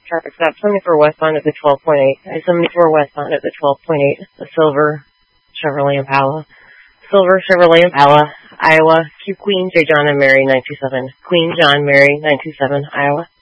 traffic stop. 74 westbound at the 12.8. 74 westbound at the 12.8. A silver Chevrolet Impala. Silver Chevrolet Impala, Iowa. Q Queen J. John and Mary 927. Queen John Mary 927, Iowa.